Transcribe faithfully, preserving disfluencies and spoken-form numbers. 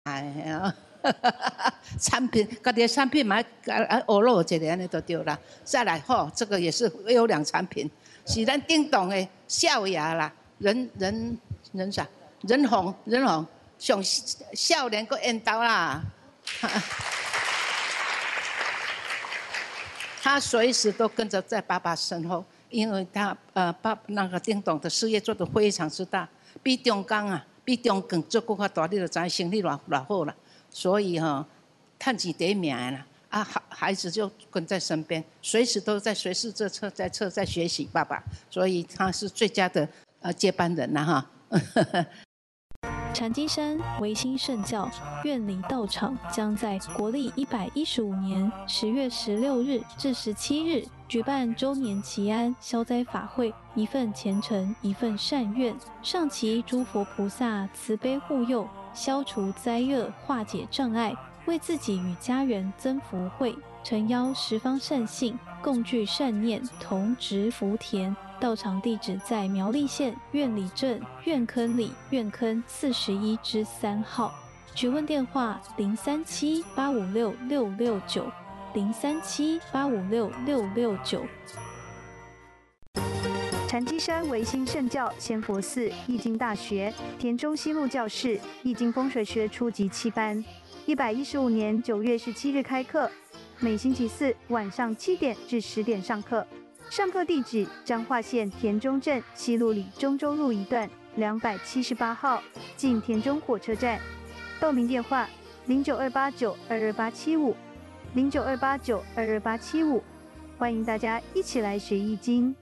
哎呀，产品，家己的产品嘛，啊学落一下安尼就对啦。再来吼，这个也是优良产品，是咱叮咚的少爷啦，人人人啥？人红人红，上少年个缘投啦。他随时都跟着在爸爸身后，因为他呃爸那个叮咚的事业做得非常之大，比中钢啊。比中更做更较大，你就知生意偌偌好啦。所以哈、哦，趁钱第一名啦。啊，孩子就跟在身边，随时都在随时这侧在侧在学习爸爸，所以他是最佳的呃接班人啦哈。 禅机山维新圣教院里道场将在国历一百一十五年十月十六日至十七日举办周年祈安消灾法会，一份虔诚，一份善愿，上祈诸佛菩萨慈悲护佑，消除灾厄，化解障碍，为自己与家人增福慧。诚邀十方善信共聚善念，同植福田。道场地址在苗栗县苑里镇苑坑里苑坑四十一之三号。询问电话：零三七八五六六六九零三七八五六六六九。 禅机山维新圣教仙佛寺易经大学田中西路教室易经风水学初级七班，一百一十五年九月十七日开课，每星期四晚上七点至十点上课。上课地址：彰化县田中镇西路里中州路一段两百七十八号，近田中火车站。报名电话：零九二八九二二八七五零九二八九二二八七五。欢迎大家一起来学易经。